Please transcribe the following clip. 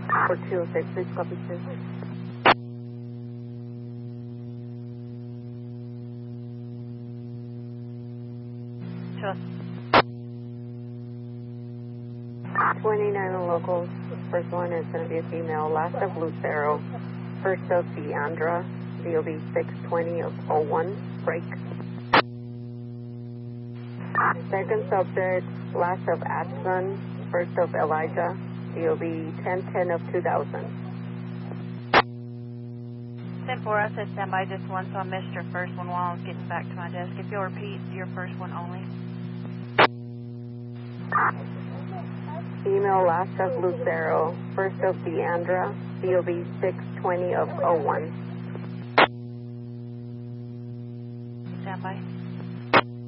4206, please copy 2. Sure. 29 on locals. First one is going to be a female, last of Lucero. First of Deandra, DOB 620 of 01, break. Second subject, last of Adson, first of Elijah, DOB 1010 of 2000. 10-4, I said stand by just one, so I missed your first one while I was getting back to my desk. If you'll repeat your first one only. Female, last of Lucero, first of Deandra, DOB 620 of 01. Stand by.